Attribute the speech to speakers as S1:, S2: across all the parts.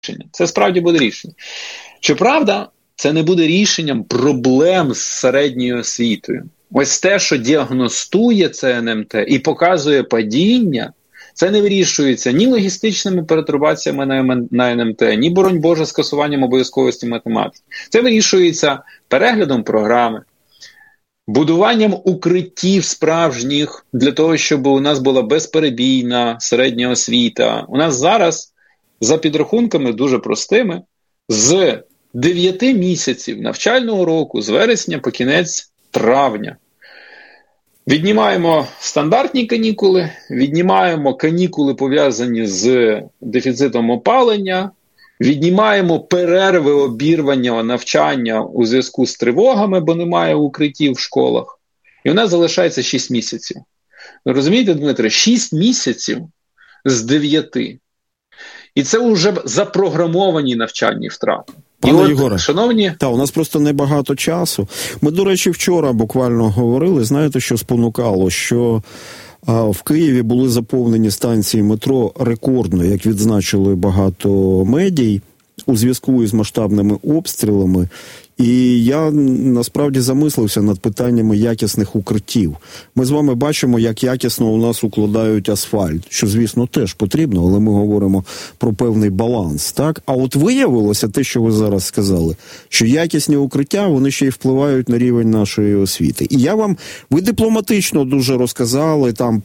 S1: Це справді буде рішення. Щоправда, це не буде рішенням проблем з середньою освітою. Ось те, що діагностує це НМТ і показує падіння, це не вирішується ні логістичними перетурбаціями на НМТ, ні, боронь Боже, скасуванням обов'язковості математики. Це вирішується переглядом програми, будуванням укриттів справжніх для того, щоб у нас була безперебійна середня освіта. У нас зараз, за підрахунками дуже простими, з 9 місяців навчального року, з вересня по кінець травня, віднімаємо стандартні канікули, віднімаємо канікули, пов'язані з дефіцитом опалення, віднімаємо перерви обірвання навчання у зв'язку з тривогами, бо немає укриттів в школах. І у нас залишається 6 місяців. Ви розумієте, Дмитре, 6 місяців з 9. І це вже запрограмовані навчальні втрати.
S2: Пане Єгоре,
S1: шановні...
S2: у нас просто небагато часу. Ми, до речі, вчора буквально говорили, знаєте, що спонукало, що в Києві були заповнені станції метро рекордно, як відзначили багато медій, у зв'язку із масштабними обстрілами. І я насправді замислився над питаннями якісних укриттів. Ми з вами бачимо, як якісно у нас укладають асфальт, що, звісно, теж потрібно, але ми говоримо про певний баланс, так? А от виявилося те, що ви зараз сказали, що якісні укриття, вони ще й впливають на рівень нашої освіти. І ви дипломатично дуже розказали там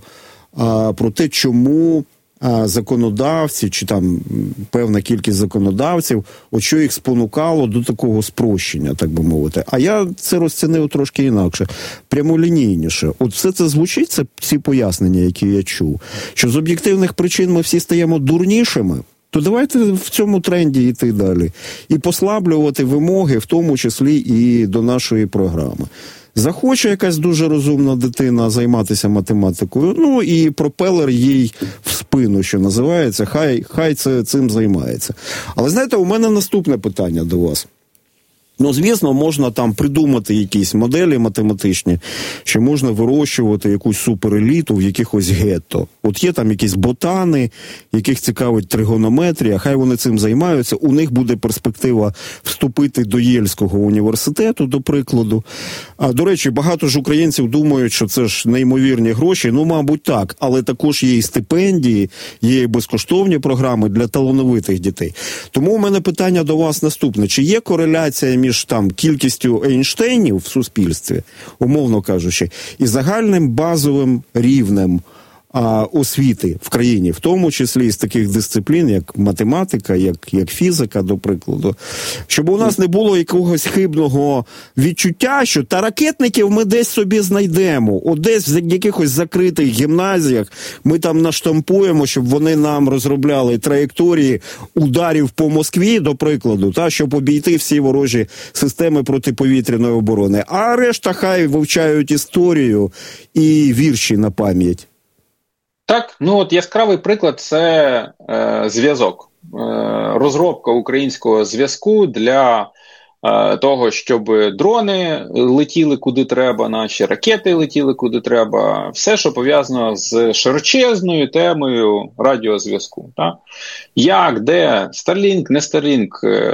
S2: про те, чому законодавці, чи там певна кількість законодавців, от що їх спонукало до такого спрощення, так би мовити. А я це розцінив трошки інакше, прямолінійніше. От все це звучить, ці пояснення, які я чув, що з об'єктивних причин ми всі стаємо дурнішими, то давайте в цьому тренді йти далі. І послаблювати вимоги, в тому числі і до нашої програми. Захоче якась дуже розумна дитина займатися математикою, і пропелер їй в спину, що називається, хай цим займається. Але, знаєте, у мене наступне питання до вас. Звісно, можна там придумати якісь моделі математичні, що можна вирощувати якусь супереліту в якихось гетто. От є там якісь ботани, яких цікавить тригонометрія, хай вони цим займаються, у них буде перспектива вступити до Єльського університету, до прикладу. До речі, багато ж українців думають, що це ж неймовірні гроші, мабуть так, але також є і стипендії, є і безкоштовні програми для талановитих дітей. Тому у мене питання до вас наступне. Чи є кореляція між кількістю Ейнштейнів в суспільстві, умовно кажучи, і загальним базовим рівнем освіти в країні, в тому числі з таких дисциплін, як математика, як фізика, до прикладу, щоб у нас не було якогось хибного відчуття, що ракетників ми десь собі знайдемо, десь в якихось закритих гімназіях ми там наштампуємо, щоб вони нам розробляли траєкторії ударів по Москві, до прикладу, щоб обійти всі ворожі системи протиповітряної оборони. А решта хай вивчають історію і вірші на пам'ять.
S1: Так, яскравий приклад – це зв'язок. Розробка українського зв'язку для того, щоб дрони летіли куди треба, наші ракети летіли куди треба. Все, що пов'язано з широчезною темою радіозв'язку. Так? Як, де, Starlink, не Starlink,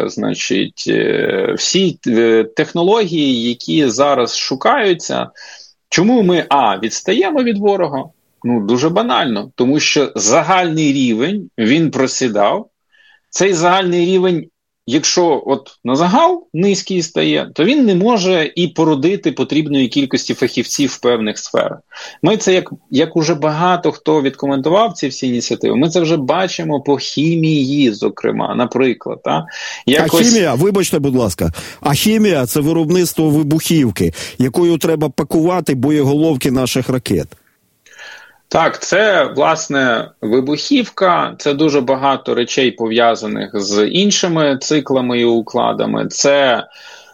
S1: всі технології, які зараз шукаються. Чому ми, відстаємо від ворога? Дуже банально, тому що загальний рівень, він просідав. Цей загальний рівень, якщо на загал низький стає, то він не може і породити потрібної кількості фахівців в певних сферах. Ми це, як уже багато хто відкоментував ці всі ініціативи, ми це вже бачимо по хімії, зокрема, наприклад.
S2: Хімія, вибачте, будь ласка, хімія – це виробництво вибухівки, якою треба пакувати боєголовки наших ракет.
S1: Так, це, власне, вибухівка, це дуже багато речей пов'язаних з іншими циклами і укладами. Це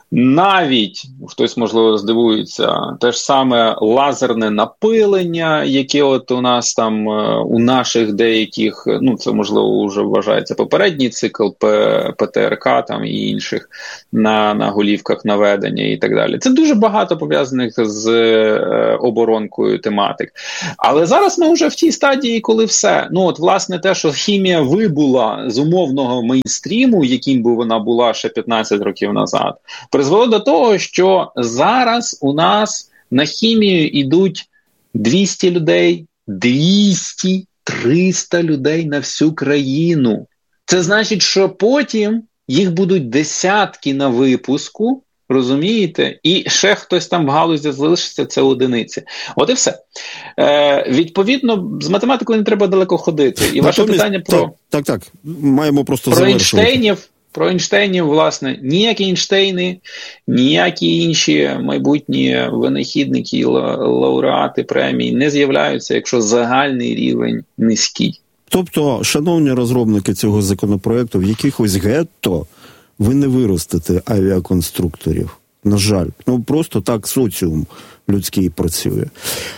S1: навіть, хтось, можливо, здивується, те ж саме лазерне напилення, яке от у нас там, у наших деяких, ну, це, можливо, вже вважається попередній цикл ПТРК там і інших на голівках наведення і так далі. Це дуже багато пов'язаних з оборонкою тематик. Але зараз ми вже в тій стадії, коли все. Ну, от, власне, те, що хімія вибула з умовного мейнстріму, яким би вона була ще 15 років назад, призвело до того, що зараз у нас на хімію йдуть 200 людей, 200, 300 людей на всю країну. Це значить, що потім їх будуть десятки на випуску, розумієте? І ще хтось там в галузі залишиться, це одиниці. От і все. Відповідно, з математикою не треба далеко ходити. І ваше питання про...
S2: Так. Маємо просто завершувати.
S1: Про Ейнштейнів, власне, ніякі Ейнштейни, ніякі інші майбутні винахідники і лауреати премій не з'являються, якщо загальний рівень низький.
S2: Тобто, шановні розробники цього законопроекту, в якихось гетто ви не виростете авіаконструкторів. На жаль. Ну, просто так соціум людський працює.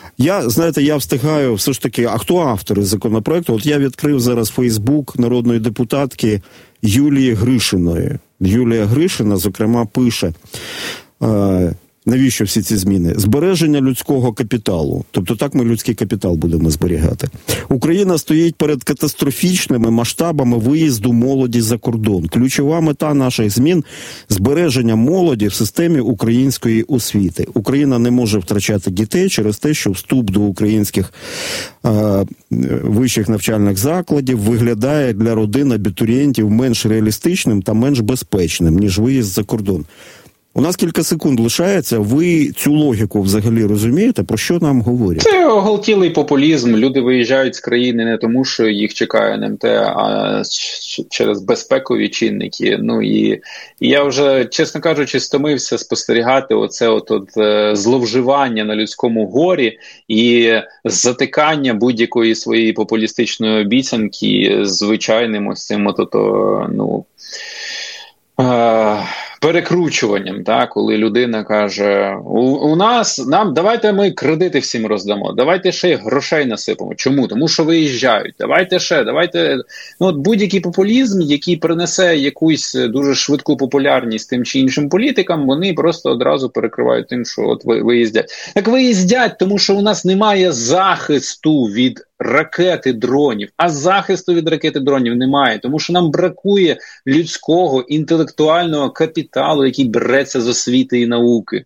S2: Я встигаю все ж таки, а хто автори законопроекту? От я відкрив зараз Фейсбук народної депутатки Юлії Гришиної. Юлія Гришина, зокрема, пише, навіщо всі ці зміни? Збереження людського капіталу. Тобто так ми людський капітал будемо зберігати. Україна стоїть перед катастрофічними масштабами виїзду молоді за кордон. Ключова мета наших змін – збереження молоді в системі української освіти. Україна не може втрачати дітей через те, що вступ до українських вищих навчальних закладів виглядає для родин абітурієнтів менш реалістичним та менш безпечним, ніж виїзд за кордон. У нас кілька секунд лишається. Ви цю логіку взагалі розумієте? Про що нам говорять?
S1: Це оголтілий популізм. Люди виїжджають з країни не тому, що їх чекає НМТ, а через безпекові чинники. Ну і я вже, чесно кажучи, стомився спостерігати оце зловживання на людському горі і затикання будь-якої своєї популістичної обіцянки звичайним ось цим перекручуванням, так, коли людина каже, давайте ми кредити всім роздамо, давайте ще й грошей насипемо. Чому? Тому що виїжджають. Давайте, будь-який популізм, який принесе якусь дуже швидку популярність тим чи іншим політикам, вони просто одразу перекривають тим, що от виїздять. Так виїздять, тому що у нас немає захисту від ракети дронів, а захисту від ракети дронів немає, тому що нам бракує людського інтелектуального капіталу, який береться з освіти і науки.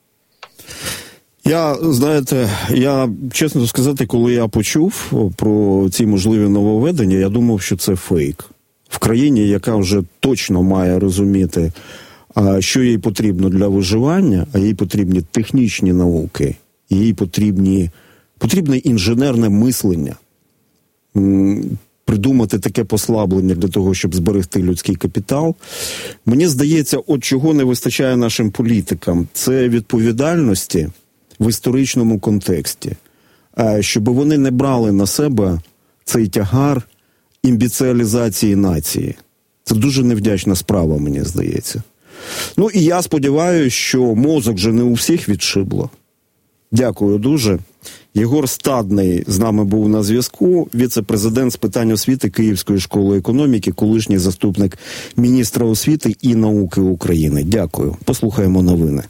S2: Я, чесно сказати, коли я почув про ці можливі нововведення, я думав, що це фейк. В країні, яка вже точно має розуміти, що їй потрібно для виживання, а їй потрібні технічні науки, їй потрібне інженерне мислення, придумати таке послаблення для того, щоб зберегти людський капітал. Мені здається, от чого не вистачає нашим політикам, це відповідальності в історичному контексті, щоб вони не брали на себе цей тягар імбіціалізації нації. Це дуже невдячна справа, мені здається. Ну і я сподіваюся, що мозок же не у всіх відшибло. Дякую дуже. Єгор Стадний з нами був на зв'язку, віце-президент з питань освіти Київської школи економіки, колишній заступник міністра освіти і науки України. Дякую. Послухаємо новини.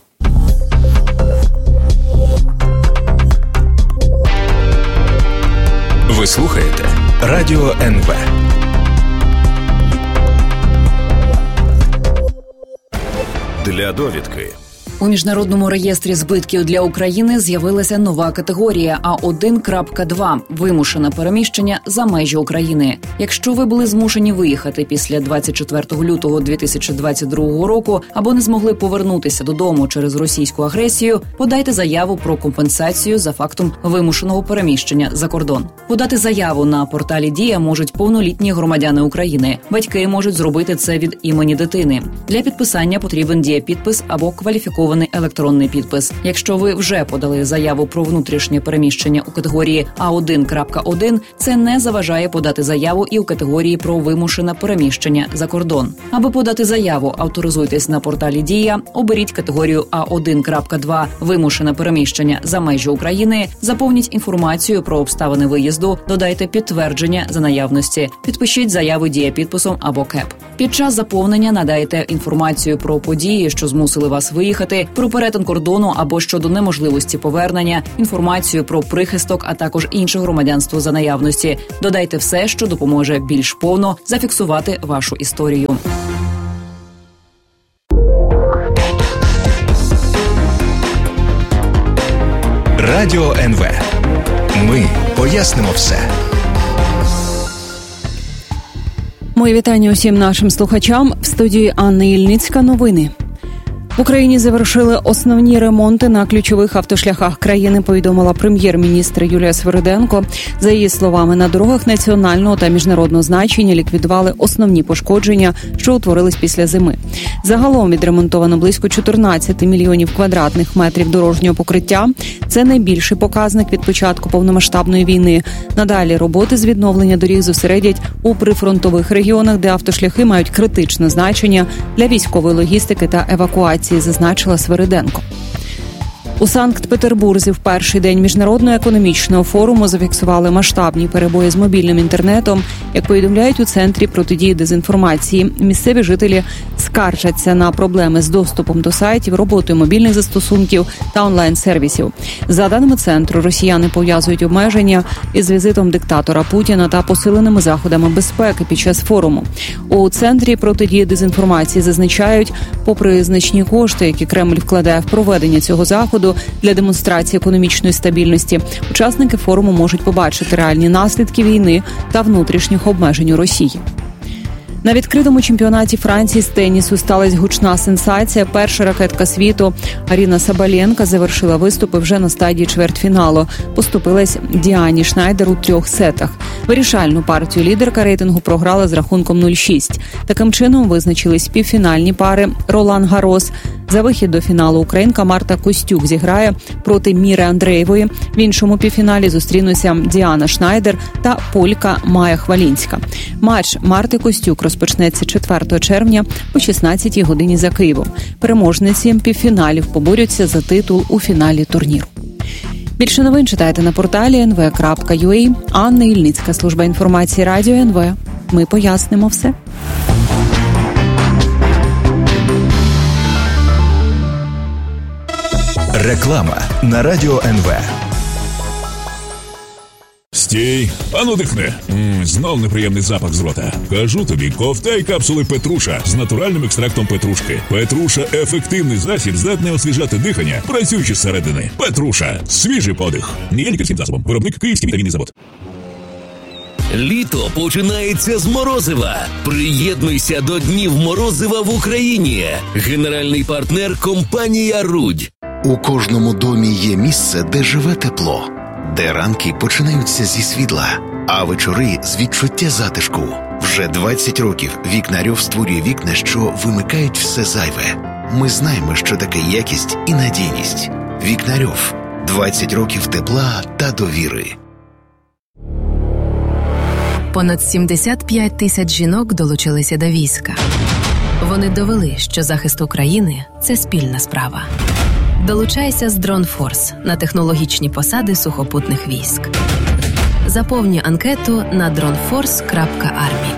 S3: Ви слухаєте Радіо НВ. Для довідки.
S4: У Міжнародному реєстрі збитків для України з'явилася нова категорія А1.2 – вимушене переміщення за межі України. Якщо ви були змушені виїхати після 24 лютого 2022 року або не змогли повернутися додому через російську агресію, подайте заяву про компенсацію за фактом вимушеного переміщення за кордон. Подати заяву на порталі «Дія» можуть повнолітні громадяни України. Батьки можуть зробити це від імені дитини. Для підписання потрібен дієпідпис або кваліфікований кваліфікований електронний підпис. Якщо ви вже подали заяву про внутрішнє переміщення у категорії А1.1, це не заважає подати заяву і у категорії про вимушене переміщення за кордон. Аби подати заяву, авторизуйтесь на порталі «Дія», оберіть категорію А1.2 «Вимушене переміщення за межі України», заповніть інформацію про обставини виїзду, додайте підтвердження за наявності, підпишіть заяву дієпідписом або КЕП. Під час заповнення надайте інформацію про події, що змусили вас виїхати, про перетин кордону або щодо неможливості повернення, інформацію про прихисток, а також інше громадянство за наявності. Додайте все, що допоможе більш повно зафіксувати вашу історію.
S3: Радіо НВ. Ми пояснимо все.
S5: Мої вітання усім нашим слухачам. В студії Анна Ільницька. Новини. В Україні завершили основні ремонти на ключових автошляхах країни, повідомила прем'єр-міністр Юлія Свериденко. За її словами, на дорогах національного та міжнародного значення ліквідували основні пошкодження, що утворились після зими. Загалом відремонтовано близько 14 мільйонів квадратних метрів дорожнього покриття. Це найбільший показник від початку повномасштабної війни. Надалі роботи з відновлення доріг зосередять у прифронтових регіонах, де автошляхи мають критичне значення для військової логістики та евакуації, зазначила Свериденко. У Санкт-Петербурзі в перший день Міжнародного економічного форуму зафіксували масштабні перебої з мобільним інтернетом. Як повідомляють у Центрі протидії дезінформації, місцеві жителі скаржаться на проблеми з доступом до сайтів, роботою мобільних застосунків та онлайн-сервісів. За даними Центру, росіяни пов'язують обмеження із візитом диктатора Путіна та посиленими заходами безпеки під час форуму. У Центрі протидії дезінформації зазначають, попри значні кошти, які Кремль вкладає в проведення цього заходу для демонстрації економічної стабільності, учасники форуму можуть побачити реальні наслідки війни та внутрішніх обмежень у Росії. На відкритому чемпіонаті Франції з тенісу сталася гучна сенсація. Перша ракетка світу Аріна Сабаленка завершила виступи вже на стадії чвертьфіналу. Поступилась Діані Шнайдер у 3 сетах. Вирішальну партію лідерка рейтингу програла з рахунком 0-6. Таким чином визначились півфінальні пари. Ролан Гарос. За вихід до фіналу українка Марта Костюк зіграє проти Міри Андреєвої. В іншому півфіналі зустрінуться Діана Шнайдер та полька Майя Хвалінська. Матч Марти Костюк розпочнеться 4 червня о 16-й годині за Києвом. Переможниці півфіналів поборються за титул у фіналі турніру. Більше новин читайте на порталі nv.ua. Анна Ільницька, служба інформації Радіо НВ. Ми пояснимо все.
S3: Реклама на Радіо НВ.
S6: Стій, ану дихни. Знов неприємний запах з рота. Кажу тобі, ковтай капсули Петруша з натуральним екстрактом петрушки. Петруша – ефективний засіб, здатний освіжати дихання, працюючи зсередини. Петруша – свіжий подих. Не є лікарським засобом. Виробник Київський вітамінний завод.
S7: Літо починається з морозива. Приєднуйся до Днів морозива в Україні. Генеральний партнер – компанія «Рудь».
S8: У кожному домі є місце, де живе тепло, де ранки починаються зі світла, а вечори – з відчуття затишку. Вже 20 років Вікнарьов створює вікна, що вимикають все зайве. Ми знаємо, що таке якість і надійність. Вікнарьов – 20 років тепла та довіри.
S9: Понад 75 тисяч жінок долучилися до війська. Вони довели, що захист України – це спільна справа. Долучайся з Дронфорс на технологічні посади сухопутних військ. Заповнюй анкету на dronforce.army.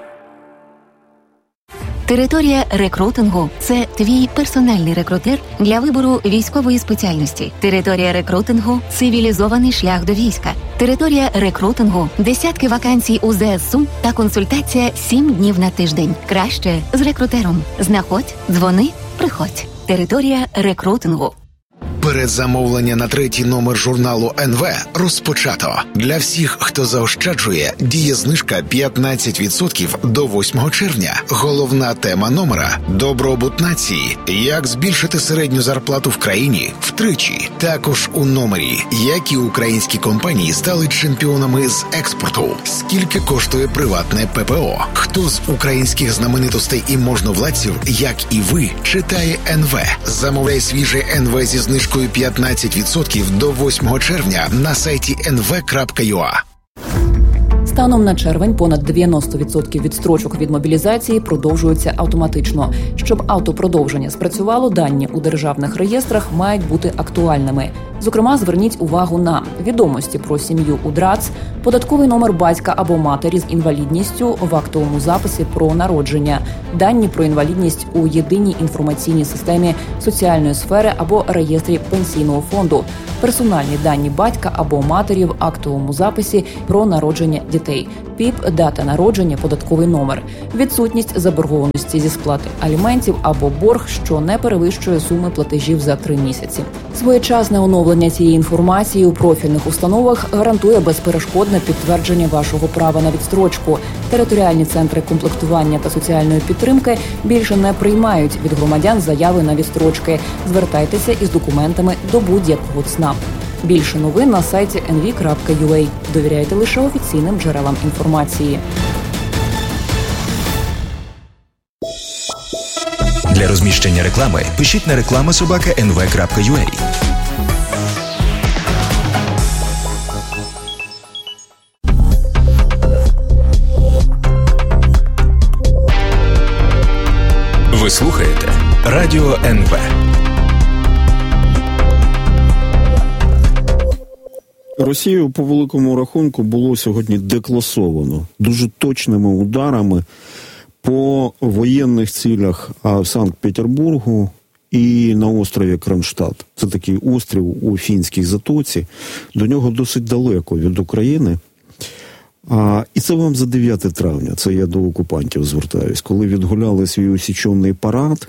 S10: Територія рекрутингу – це твій персональний рекрутер для вибору військової спеціальності. Територія рекрутингу – цивілізований шлях до війська. Територія рекрутингу – десятки вакансій у ЗСУ та консультація 7 днів на тиждень. Краще з рекрутером. Знаходь, дзвони, приходь. Територія рекрутингу.
S8: Передзамовлення на 3-й номер журналу НВ розпочато. Для всіх, хто заощаджує, діє знижка 15% до 8 червня. Головна тема номера – добробут нації. Як збільшити середню зарплату в країні втричі. Також у номері, які українські компанії стали чемпіонами з експорту. Скільки коштує приватне ППО? Хто з українських знаменитостей і можновладців, як і ви, читає НВ? Замовляй свіже НВ зі знижкою 15% до 8 червня на сайті nv.ua.
S4: Станом на червень понад 90% відстрочок від мобілізації продовжуються автоматично. Щоб автопродовження спрацювало, дані у державних реєстрах мають бути актуальними. Зокрема, зверніть увагу на відомості про сім'ю у ДРАЦ, податковий номер батька або матері з інвалідністю в актовому записі про народження, дані про інвалідність у єдиній інформаційній системі соціальної сфери або реєстрі пенсійного фонду, персональні дані батька або матері в актовому записі про народження дітей, ПІП, дата народження, податковий номер, відсутність заборгованості зі сплати аліментів або борг, що не перевищує суми платежів за 3 місяці. Своєчасне оновлення цієї інформації у профільних установах гарантує безперешкодне підтвердження вашого права на відстрочку. Територіальні центри комплектування та соціальної підтримки більше не приймають від громадян заяви на відстрочки. Звертайтеся із документами до будь-якого ЦНАП. Більше новин на сайті nv.ua. Довіряйте лише офіційним джерелам інформації.
S3: Для розміщення реклами пишіть на reklama@nv.ua. Ви слухаєте Радіо НВ.
S2: Росію по великому рахунку було сьогодні декласовано дуже точними ударами по воєнних цілях в Санкт-Петербургу і на острові Кронштадт. Це такий острів у Фінській затоці. До нього досить далеко від України. І це вам за 9 травня, це я до окупантів звертаюсь, коли відгуляли свій усічений парад,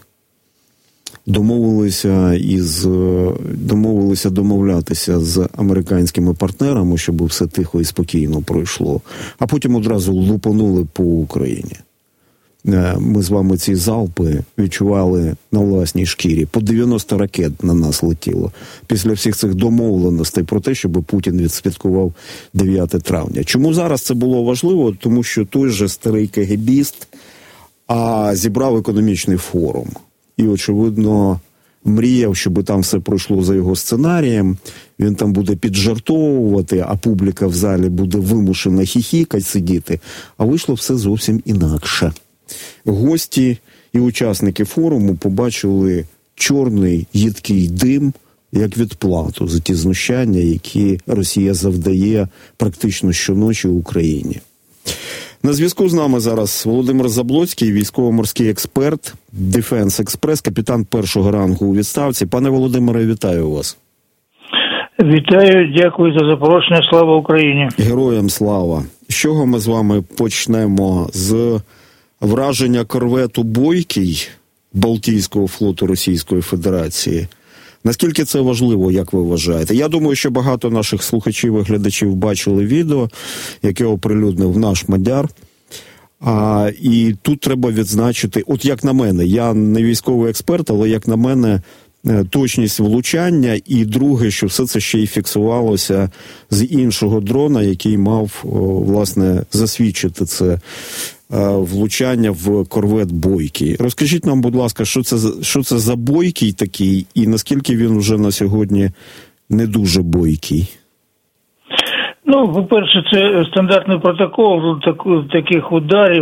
S2: домовилися домовлятися з американськими партнерами, щоб все тихо і спокійно пройшло, а потім одразу лупанули по Україні. Ми з вами ці залпи відчували на власній шкірі. По 90 ракет на нас летіло. Після всіх цих домовленостей про те, щоб Путін відсвяткував 9 травня. Чому зараз це було важливо? Тому що той же старий КГБіст зібрав економічний форум. І, очевидно, мріяв, щоб там все пройшло за його сценарієм. Він там буде піджартовувати, а публіка в залі буде вимушена хіхікать сидіти. А вийшло все зовсім інакше. Гості і учасники форуму побачили чорний їдкий дим як відплату за ті знущання, які Росія завдає практично щоночі Україні. На зв'язку з нами зараз Володимир Заблоцький, військово-морський експерт, Defense Express, капітан першого рангу у відставці. Пане Володимире, вітаю вас.
S11: Вітаю, дякую за запрошення. Слава Україні.
S2: Героям слава. З чого ми з вами почнемо? З враження корвету «Бойкий» Балтійського флоту Російської Федерації. Наскільки це важливо, як ви вважаєте? Я думаю, що багато наших слухачів і глядачів бачили відео, яке оприлюднив наш Мадяр. І тут треба відзначити, от як на мене, я не військовий експерт, але як на мене, точність влучання, і друге, що все це ще й фіксувалося з іншого дрона, який мав, власне, засвідчити це влучання в корвет «Бойкий». Розкажіть нам, будь ласка, що це за «Бойкий» такий, і наскільки він вже на сьогодні не дуже бойкий?
S11: Ну, по-перше, це стандартний протокол таких ударів,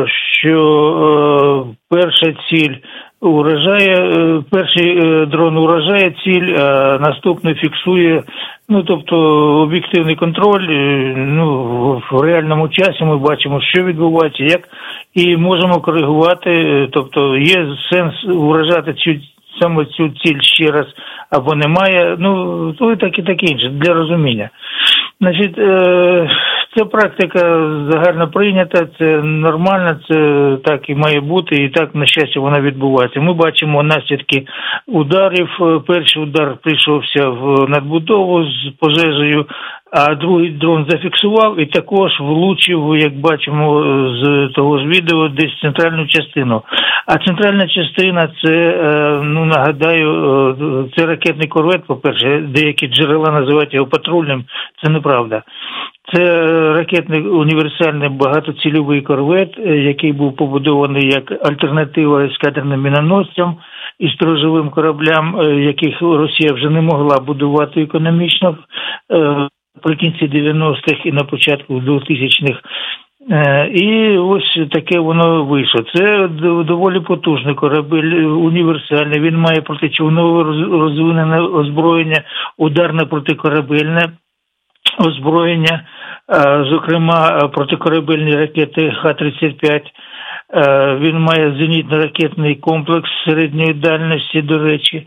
S11: що перша ціль уражає, перший дрон уражає ціль, а наступний фіксує, тобто об'єктивний контроль, в реальному часі ми бачимо, що відбувається, як, і можемо коригувати, тобто є сенс уражати саме цю ціль ще раз, або немає, то і таке інше, для розуміння. Значить, Це практика загально прийнята, це нормально, це так і має бути, і так, на щастя, вона відбувається. Ми бачимо наслідки ударів. Перший удар прийшовся в надбудову з пожежею, а другий дрон зафіксував і також влучив, як бачимо з того ж відео, десь в центральну частину. А центральна частина – це, нагадаю, це ракетний корвет, по-перше, деякі джерела називають його патрульним, це неправда. Це ракетний універсальний багатоцільовий корвет, який був побудований як альтернатива ескадренним міноносцям і сторожовим кораблям, яких Росія вже не могла будувати економічно при кінці 90-х і на початку 2000-х. І ось таке воно вийшло. Це доволі потужний корабель, універсальний. Він має протичовнове розвинене озброєння, ударне протикорабельне озброєння, зокрема протикорабельні ракети Х-35. Він має зенітно-ракетний комплекс середньої дальності, до речі.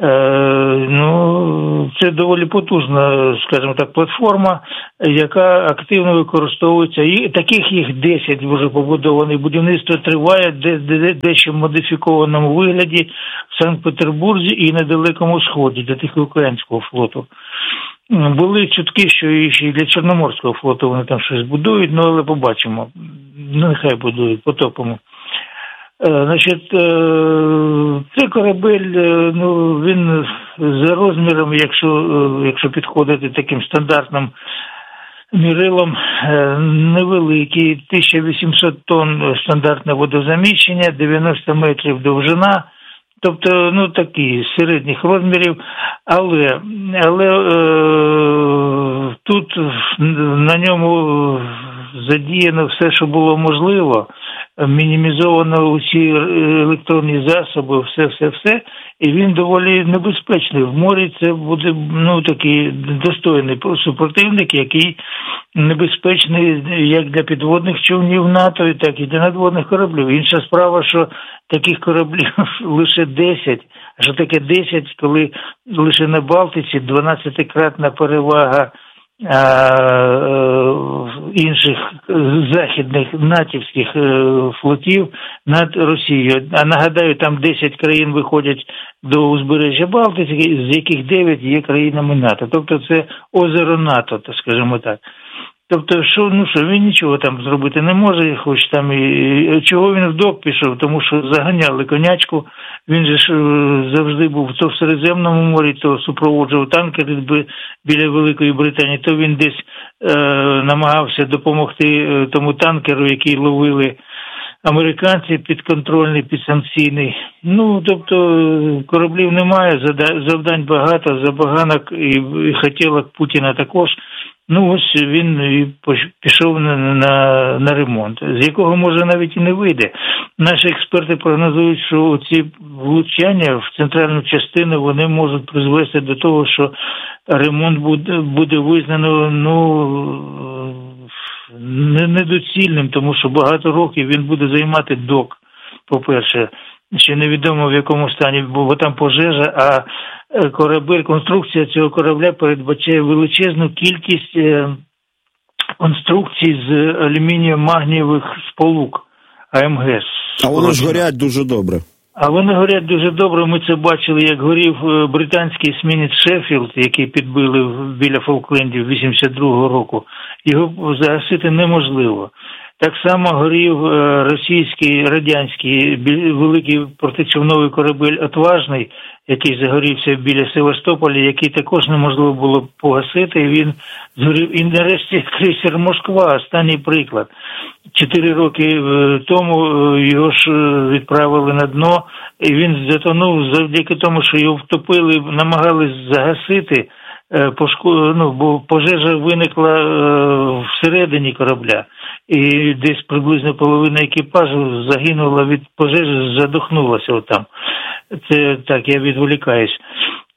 S11: Це доволі потужна, скажімо так, платформа, яка активно використовується. І таких їх 10 вже побудовані. Будівництво триває дещо в модифікованому вигляді в Санкт-Петербурзі і на Далекому Сході для Тихоокеанського флоту. Були чутки, що і для Чорноморського флоту вони там щось будують, але побачимо. Нехай будують, потопимо. Значить, цей корабель, він за розміром, якщо підходити таким стандартним мірилом, невеликий, 1800 тонн стандартне водозаміщення, 90 метрів довжина. Тобто, такі середніх розмірів, але тут на ньому задіяно все, що було можливо, мінімізовано усі електронні засоби, все, і він доволі небезпечний. В морі це буде, такий достойний супротивник, який небезпечний як для підводних човнів НАТО, так і для надводних кораблів. Інша справа, що таких кораблів лише 10. А що таке 10, коли лише на Балтиці 12-кратна перевага інших західних натівських флотів над Росією. А нагадаю, там 10 країн виходять до узбережжя Балтики, з яких 9 є країнами НАТО. Тобто це озеро НАТО, так скажімо так. Тобто, він нічого там зробити не може, хоч там і чого він в док пішов, тому що заганяли конячку, він же ж завжди був то в Середземному морі, то супроводжував танкери біля Великої Британії, то він десь намагався допомогти тому танкеру, який ловили американці підконтрольний, підсанкційний. Тобто кораблів немає, завдань багато, забаганок і хотілок Путіна також. Ось він і пішов на ремонт, з якого, може, навіть і не вийде. Наші експерти прогнозують, що ці влучання в центральну частину, вони можуть призвести до того, що ремонт буде визнано, недоцільним, тому що багато років він буде займати док, по-перше. Ще невідомо в якому стані, бо там пожежа, а корабель, конструкція цього корабля передбачає величезну кількість конструкцій з алюмінієво-магнієвих сполук АМГ.
S2: А вони ж горять дуже добре.
S11: А вони горять дуже добре. Ми це бачили, як горів британський есмінець Шеффілд, який підбили біля Фолклендів 82-го року. Його загасити неможливо. Так само горів російський, радянський великий протичовновий корабель «Отважний», який загорівся біля Севастополя, який також неможливо було погасити, і він згорів. І нарешті крейсер «Москва», останній приклад. 4 роки тому його ж відправили на дно, і він затонув завдяки тому, що його втопили, намагались загасити, бо пожежа виникла всередині корабля. І десь приблизно половина екіпажу загинула від пожежі, задохнулася отам. Це так, я відволікаюсь.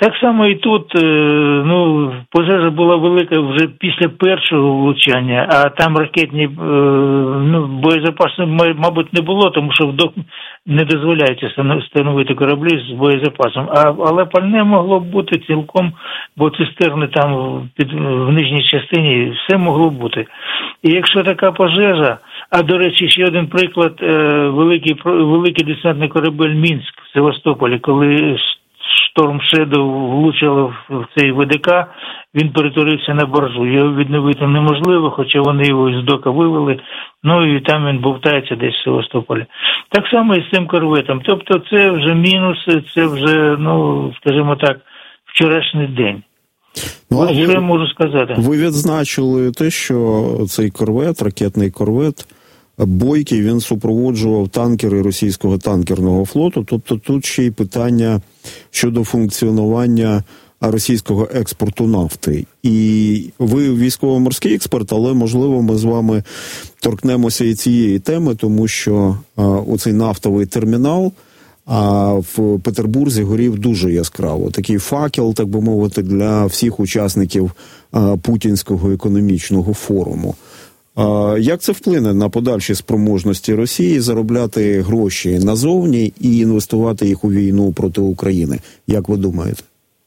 S11: Так само і тут, пожежа була велика вже після першого влучання, а там ракетні, боєзапасу, мабуть, не було, тому що не дозволяється встановити кораблі з боєзапасом. Але пальне могло б бути цілком, бо цистерни там в нижній частині, все могло б бути. І якщо така пожежа, а, до речі, ще один приклад, великий десантний корабель «Мінськ» в Севастополі, коли Storm Shadow влучило в цей ВДК, він перетворився на баржу. Його відновити неможливо, хоча вони його із дока вивели, і там він бовтається десь в Севастополі. Так само і з цим корветом. Тобто це вже мінуси, це вже, скажімо так, вчорашній день. Що я можу сказати?
S2: Ви відзначили те, що цей корвет, ракетний корвет, Бойкий, він супроводжував танкери російського танкерного флоту. Тобто тут ще й питання щодо функціонування російського експорту нафти. І ви військово-морський експерт, але, можливо, ми з вами торкнемося і цієї теми, тому що оцей нафтовий термінал в Петербурзі горів дуже яскраво. Такий факел, так би мовити, для всіх учасників Путінського економічного форуму. Як це вплине на подальші спроможності Росії заробляти гроші назовні і інвестувати їх у війну проти України? Як ви думаєте?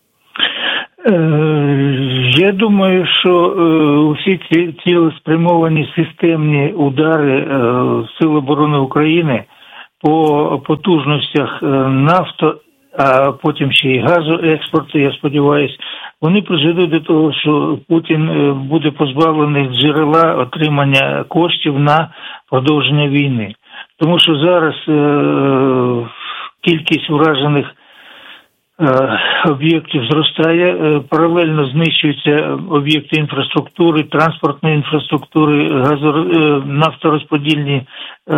S11: Я думаю, що усі ці цілеспрямовані системні удари Сил оборони України по потужностях нафто, а потім ще й газоекспорту, я сподіваюся, вони призведуть до того, що Путін буде позбавлений джерела отримання коштів на продовження війни. Тому що зараз кількість уражених об'єктів зростає, паралельно знищуються об'єкти інфраструктури, транспортної інфраструктури, нафторозподільні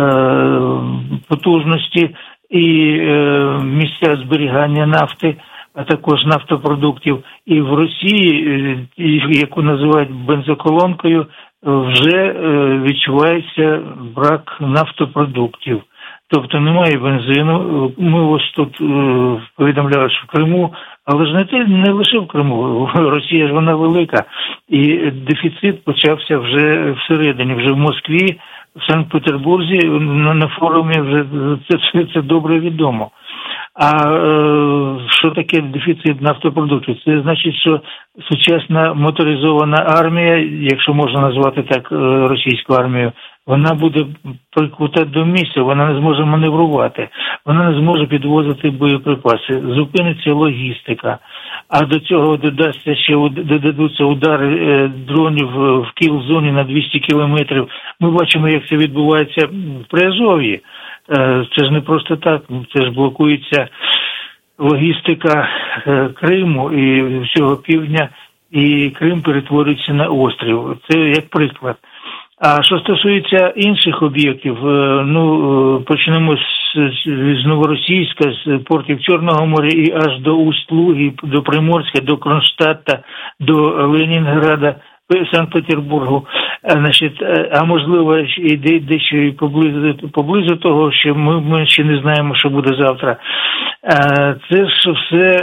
S11: потужності і місця зберігання нафти, а також нафтопродуктів. І в Росії, яку називають бензоколонкою, вже відчувається брак нафтопродуктів. Тобто немає бензину. Ми ось тут повідомляли, що в Криму, але ж не лише в Криму. Росія ж вона велика. І дефіцит почався вже всередині, вже в Москві, в Санкт-Петербурзі, на форумі вже це добре відомо. А що таке дефіцит нафтопродуктів? Це значить, що сучасна моторизована армія, якщо можна назвати так російську армію, вона буде прикута до місця, вона не зможе маневрувати, вона не зможе підвозити боєприпаси, зупиниться логістика. А до цього додадуться удари дронів в кіл-зоні на 200 кілометрів. Ми бачимо, як це відбувається в Приазов'ї. Це ж не просто так, це ж блокується логістика Криму і всього півдня, і Крим перетворюється на острів. Це як приклад. А що стосується інших об'єктів, почнемо з Новоросійська, з портів Чорного моря і аж до Усть-Луги, до Приморська, до Кронштадта, до Ленінграда, Санкт-Петербургу. А можливо, і дещо і поблизу того, що ми ще не знаємо, що буде завтра. Це ж все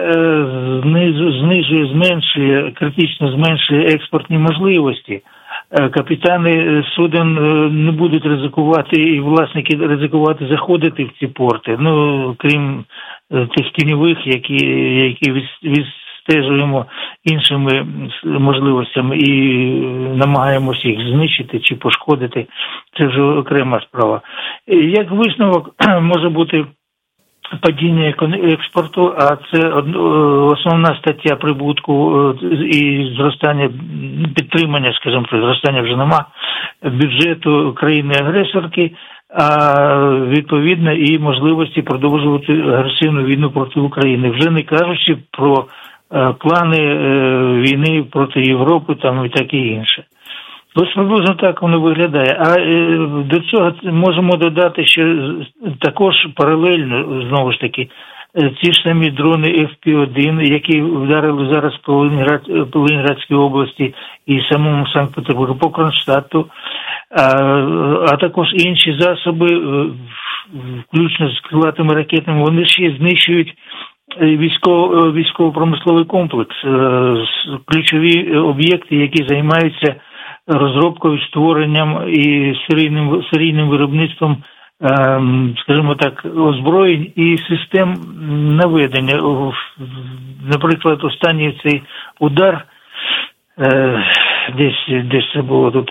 S11: знижує, критично зменшує експортні можливості. Капітани суден не будуть ризикувати, і власники ризикувати заходити в ці порти. Крім тих тіньових, які відстежуємо іншими можливостями і намагаємося їх знищити чи пошкодити. Це вже окрема справа. Як висновок може бути падіння експорту, а це основна стаття прибутку і зростання, підтримання, скажімо, зростання вже нема, бюджету країни-агресорки, а відповідно і можливості продовжувати агресивну війну проти України, вже не кажучи про плани війни проти Європи там і таке інше. Ось приблизно так воно виглядає. А до цього можемо додати, що також паралельно, знову ж таки, ці ж самі дрони FP-1, які вдарили зараз по Ленінградській області і самому Санкт-Петербургу, по Кронштадту, а також інші засоби, включно з крилатими ракетами, вони ще знищують військово-промисловий комплекс, ключові об'єкти, які займаються розробкою, створенням і серійним виробництвом, скажімо так, озброєнь і систем наведення. Наприклад, останній цей удар, десь це було тут,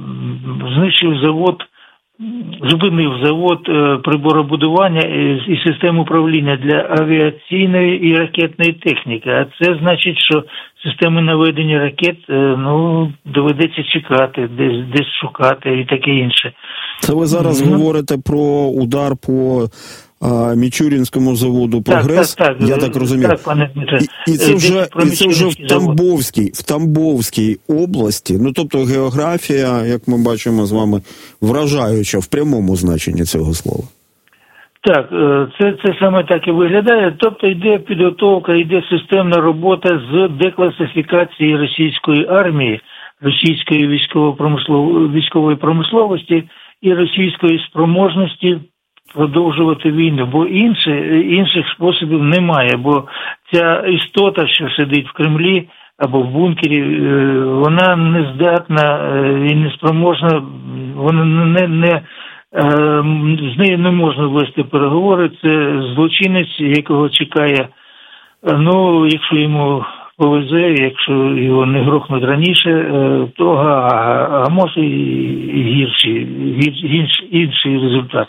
S11: зупинив завод приборобудування і систем управління для авіаційної і ракетної техніки. А це значить, що системи наведення ракет, доведеться чекати, десь шукати і таке інше.
S2: Це ви зараз говорите про удар по Мічурінському заводу «Прогрес»,
S11: так,
S2: я так розумію.
S11: Так, пане Дмитре.
S2: І це вже в Тамбовській області, тобто географія, як ми бачимо з вами, вражаюча в прямому значенні цього слова.
S11: Так, це саме так і виглядає. Тобто йде підготовка, йде системна робота з декласифікації російської армії, російської військової промисловості і російської спроможності продовжувати війну, бо інших способів немає, бо ця істота, що сидить в Кремлі або в бункері, вона не здатна і не спроможна, вона з нею не можна вести переговори, це злочинець, якого чекає, якщо йому повезе, якщо його не грохнуть раніше, то а може і інший результат.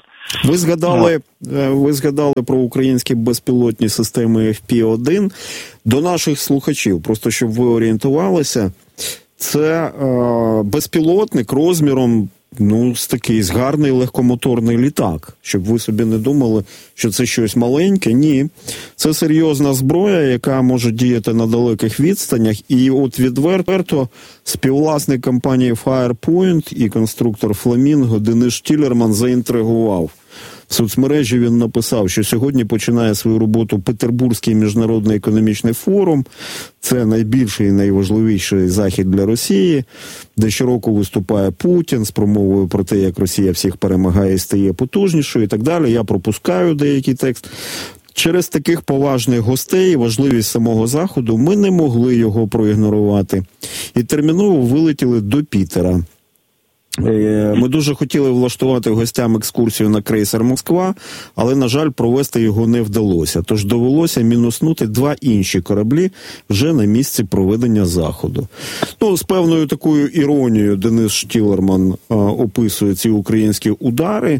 S2: Ви згадали про українські безпілотні системи FP-1. До наших слухачів, просто щоб ви орієнтувалися, це безпілотник розміром, з гарний легкомоторний літак. Щоб ви собі не думали, що це щось маленьке. Ні. Це серйозна зброя, яка може діяти на далеких відстанях. І от відверто співвласник компанії Firepoint і конструктор Flamingo Денис Штілерман заінтригував. В соцмережі він написав, що сьогодні починає свою роботу Петербурзький міжнародний економічний форум. Це найбільший і найважливіший захід для Росії, де щороку виступає Путін з промовою про те, як Росія всіх перемагає і стає потужнішою і так далі. Я пропускаю деякий текст. Через таких поважних гостей, важливість самого заходу, ми не могли його проігнорувати. І терміново вилетіли до Пітера. Ми дуже хотіли влаштувати гостям екскурсію на крейсер «Москва», але, на жаль, провести його не вдалося. Тож довелося мінуснути 2 інші кораблі вже на місці проведення заходу. З певною такою іронією Денис Штілерман описує ці українські удари.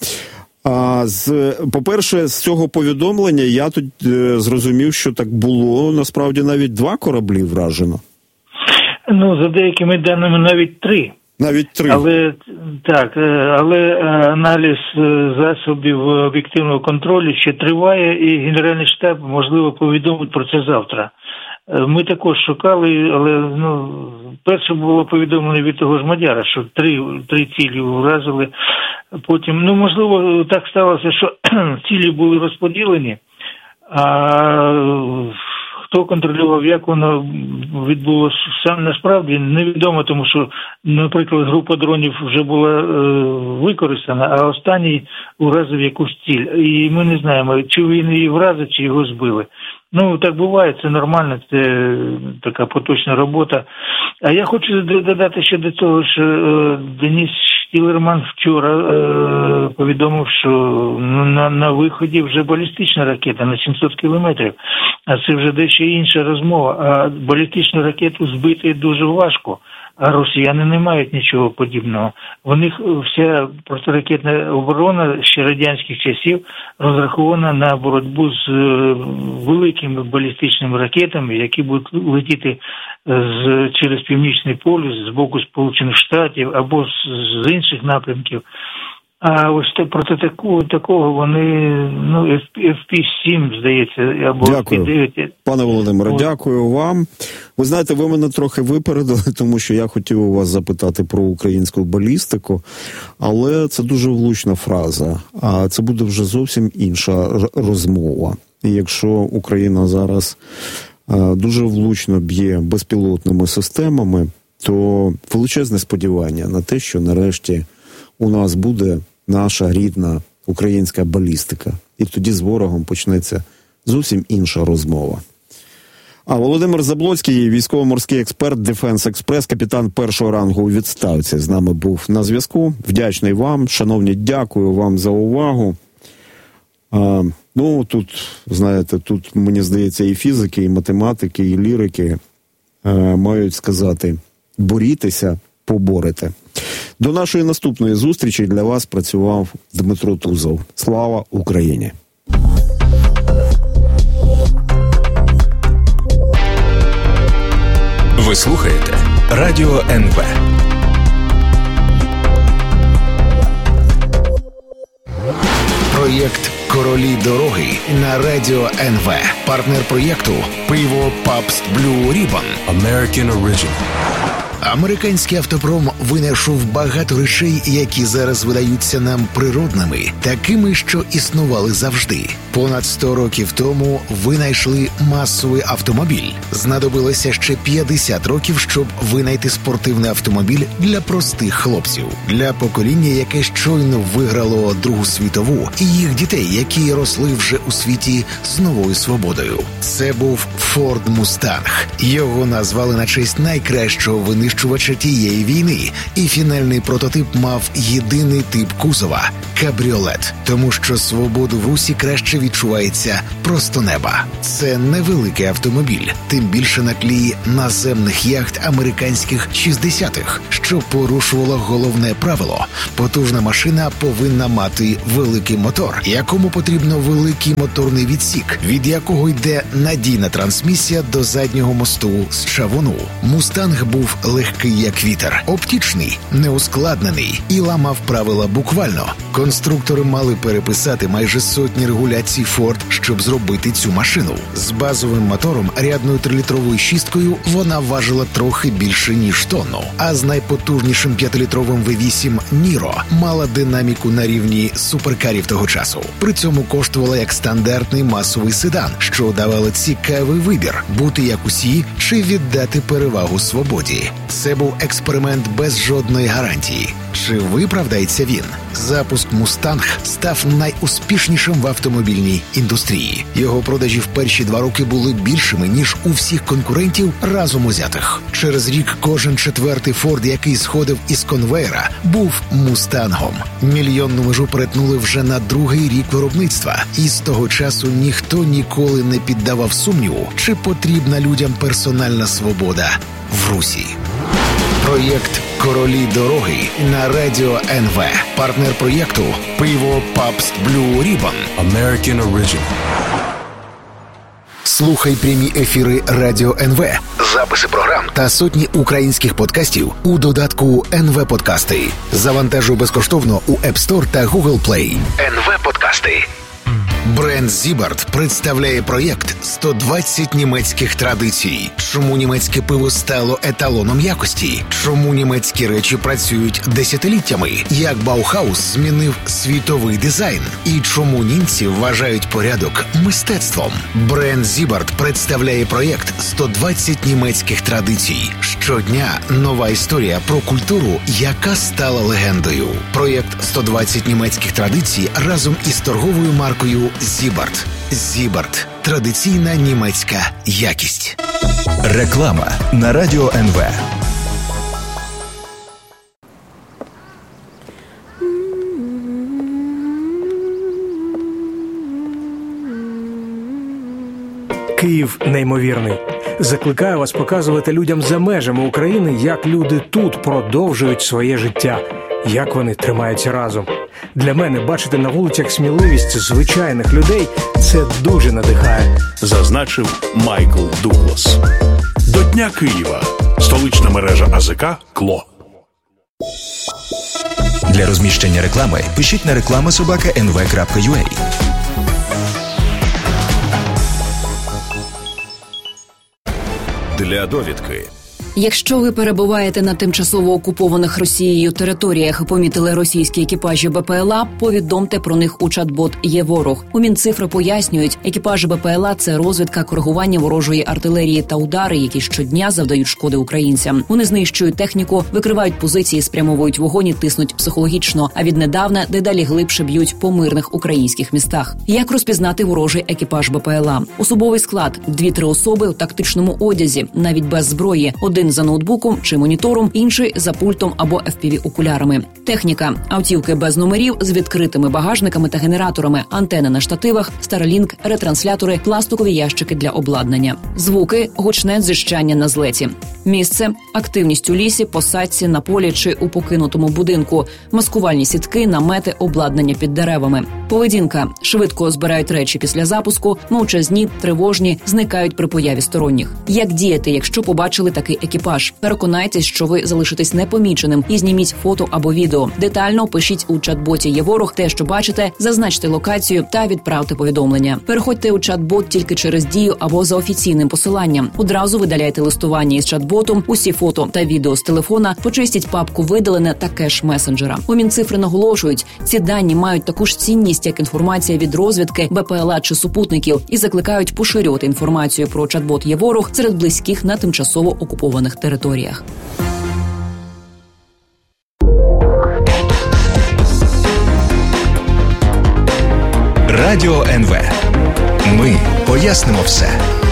S2: По-перше, з цього повідомлення я тут зрозумів, що так було, насправді, навіть 2 кораблі вражено.
S11: За деякими даними навіть 3.
S2: Навіть 3.
S11: Але аналіз засобів об'єктивного контролю ще триває, і Генеральний штаб, можливо, повідомить про це завтра. Ми також шукали, але перше було повідомлено від того ж Мадяра, що 3 цілі вразили. Потім, можливо, так сталося, що цілі були розподілені, а хто контролював, як воно відбулося, сам насправді невідомо, тому що, наприклад, група дронів вже була використана, а останній уразив якусь ціль. І ми не знаємо, чи він її вразив, чи його збили. Так буває, це нормально, це така поточна робота. А я хочу додати ще до того, що Денис Штілерман вчора повідомив, що на виході вже балістична ракета на 700 кілометрів. А це вже дещо інша розмова. А балістичну ракету збити дуже важко. А росіяни не мають нічого подібного. У них вся протиракетна оборона ще радянських часів розрахована на боротьбу з великими балістичними ракетами, які будуть летіти через Північний полюс з боку Сполучених Штатів або з інших напрямків. А ось проти такого вони, FP-7, здається, або FP-9.
S2: Пане Володимире, дякую вам. Ви знаєте, ви мене трохи випередили, тому що я хотів у вас запитати про українську балістику, але це дуже влучна фраза, а це буде вже зовсім інша розмова. І якщо Україна зараз дуже влучно б'є безпілотними системами, то величезне сподівання на те, що нарешті у нас буде наша рідна українська балістика. І тоді з ворогом почнеться зовсім інша розмова. А Володимир Заблоцький, військово-морський експерт Defense Express, капітан першого рангу у відставці, з нами був на зв'язку. Вдячний вам, шановні, дякую вам за увагу. Тут, знаєте, тут, мені здається, і фізики, і математики, і лірики мають сказати: борітеся, поборете. До нашої наступної зустрічі для вас працював Дмитро Тузов. Слава Україні!
S3: Ви слухаєте Радіо НВ.
S8: Проєкт «Королі дороги» на Радіо НВ. Партнер проєкту «Пиво Пабст Блю Рібон».
S3: American Original.
S8: Американський автопром винайшов багато речей, які зараз видаються нам природними, такими, що існували завжди. Понад 100 років тому винайшли масовий автомобіль. Знадобилося ще 50 років, щоб винайти спортивний автомобіль для простих хлопців. Для покоління, яке щойно виграло Другу світову, і їх дітей, які росли вже у світі з новою свободою. Це був Ford Mustang. Його назвали на честь найкращого винищувача тієї війни. І фінальний прототип мав єдиний тип кузова – кабріолет. Тому що свободу в русі краще відчувається просто неба. Це невеликий автомобіль, тим більше на тлі наземних яхт американських 60-х, що порушувало головне правило – потужна машина повинна мати великий мотор, якому потрібно великий моторний відсік, від якого йде надійна трансмісія до заднього мосту з чавуну. «Мустанг» був легкий як вітер, оптічний, неускладнений і ламав правила буквально. Конструктори мали переписати майже сотні регуляцій Ford, щоб зробити цю машину. З базовим мотором, рядною 3-літровою шісткою, вона важила трохи більше, ніж тонну. А з найпотужнішим 5-літровим V8 Niro мала динаміку на рівні суперкарів того часу. При цьому коштувала як стандартний масовий седан, що давало цікавий вибір – бути як усі чи віддати перевагу свободі. Це був експеримент без жодної гарантії. Чи виправдається він? Запуск «Мустанг» став найуспішнішим в автомобільній індустрії. Його продажі в перші 2 роки були більшими, ніж у всіх конкурентів разом узятих. Через рік кожен четвертий «Форд», який сходив із конвейера, був «Мустангом». Мільйонну межу перетнули вже на 2-й рік виробництва. І з того часу ніхто ніколи не піддавав сумніву, чи потрібна людям персональна свобода в Русі. Проєкт «Королі дороги» на Радіо НВ. Партнер проєкту «Пиво Пабст Блю Рібон».
S3: American Original.
S8: Слухай прямі ефіри Радіо НВ, записи програм та сотні українських подкастів у додатку НВ Подкасти. Завантажуй безкоштовно у App Store та Google Play. НВ Подкасти. Бренд Зібарт представляє проєкт «120 німецьких традицій». Чому німецьке пиво стало еталоном якості? Чому німецькі речі працюють десятиліттями? Як Баухаус змінив світовий дизайн? І чому німці вважають порядок мистецтвом? Бренд Зібарт представляє проєкт «120 німецьких традицій». Щодня нова історія про культуру, яка стала легендою. Проєкт «120 німецьких традицій» разом із торговою маркою Зібарт. Зібарт. Традиційна німецька якість.
S3: Реклама на Радіо НВ.
S12: Київ неймовірний. Закликаю вас показувати людям за межами України, як люди тут продовжують своє життя, як вони тримаються разом. Для мене бачити на вулицях сміливість звичайних людей – це дуже надихає.
S6: Зазначив Майкл Дуглас. До Дня Києва. Столична мережа АЗК «КЛО».
S3: Для розміщення реклами пишіть на reklama@nv.ua.
S13: Для довідки
S4: Якщо ви перебуваєте на тимчасово окупованих Росією територіях і помітили російські екіпажі БПЛА, повідомте про них у чат-бот «Є ворог». У Мінцифри пояснюють, екіпажі БПЛА – це розвідка, коригування ворожої артилерії та удари, які щодня завдають шкоди українцям. Вони знищують техніку, викривають позиції, спрямовують вогонь і тиснуть психологічно, а віднедавна дедалі глибше б'ють по мирних українських містах. Як розпізнати ворожий екіпаж БПЛА? Особовий склад – 2-3 особи у тактичному одязі, навіть без зброї. Один за ноутбуком чи монітором, інший за пультом або FPV-окулярами. Техніка – автівки без номерів з відкритими багажниками та генераторами, антени на штативах, Starlink, ретранслятори, пластикові ящики для обладнання. Звуки – гучне дзижчання на злеті. Місце – активність у лісі, посадці, на полі чи у покинутому будинку. Маскувальні сітки, намети, обладнання під деревами. Поведінка – швидко збирають речі після запуску, мовчазні, тривожні, зникають при появі сторонніх. Як діяти, якщо побачили такий екіпаж? Переконайтесь, що ви залишитесь непоміченим і зніміть фото або відео. Детально опишіть у чат-боті «Є ворог» те, що бачите, зазначте локацію та відправте повідомлення. Переходьте у чат-бот тільки через Дію або за офіційним посиланням. Одразу видаляйте листування із чат-ботом, усі фото та відео з телефона, почистіть папку «Видалене» та кеш месенджера. У Мінцифри наголошують, ці дані мають таку ж цінність, як інформація від розвідки, БПЛА чи супутників, і закликають поширювати інформацію про чат-бот «Є ворог» серед близьких на тимчасово окупованих територіях.
S3: Радіо НВ. Ми пояснимо все.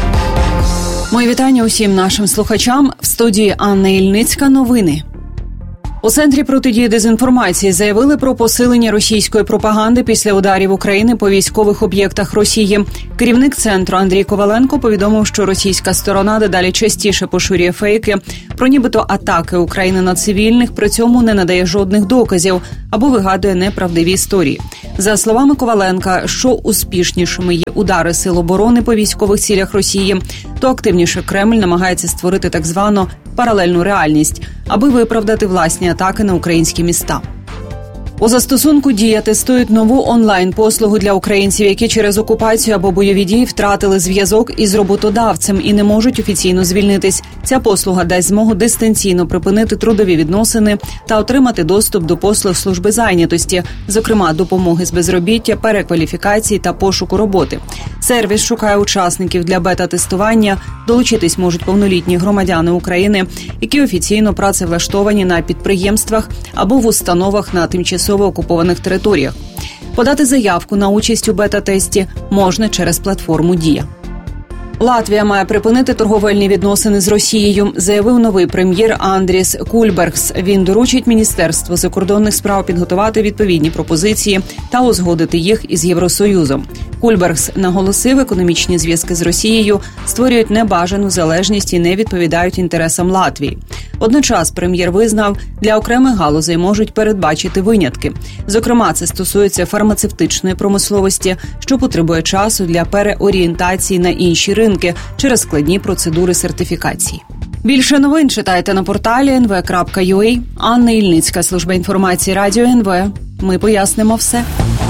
S5: Мої вітання усім нашим слухачам. В студії Анна Ільницька. Новини. У Центрі протидії дезінформації заявили про посилення російської пропаганди після ударів України по військових об'єктах Росії. Керівник центру Андрій Коваленко повідомив, що російська сторона дедалі частіше поширює фейки про нібито атаки України на цивільних, при цьому не надає жодних доказів або вигадує неправдиві історії. За словами Коваленка, що успішнішими є удари Сил оборони по військових цілях Росії, то активніше Кремль намагається створити так звану паралельну реальність, аби виправдати власні атаки на українські міста. У застосунку «Дія» тестують нову онлайн-послугу для українців, які через окупацію або бойові дії втратили зв'язок із роботодавцем і не можуть офіційно звільнитись. Ця послуга дасть змогу дистанційно припинити трудові відносини та отримати доступ до послуг служби зайнятості, зокрема допомоги з безробіття, перекваліфікації та пошуку роботи. Сервіс шукає учасників для бета-тестування. Долучитись можуть повнолітні громадяни України, які офіційно працевлаштовані на підприємствах або в установах на тимчасово окупованих територіях. Подати заявку на участь у бета-тесті можна через платформу «Дія». Латвія має припинити торговельні відносини з Росією, заявив новий прем'єр Андріс Кульбергс. Він доручить Міністерству закордонних справ підготувати відповідні пропозиції та узгодити їх із Євросоюзом. Кульбергс наголосив, економічні зв'язки з Росією створюють небажану залежність і не відповідають інтересам Латвії. Водночас прем'єр визнав, для окремих галузей можуть передбачити винятки. Зокрема, це стосується фармацевтичної промисловості, що потребує часу для переорієнтації на інші ринки через складні процедури сертифікації. Більше новин читайте на порталі nv.ua. Анна Ільницька, служба інформації Радіо НВ. Ми пояснимо все.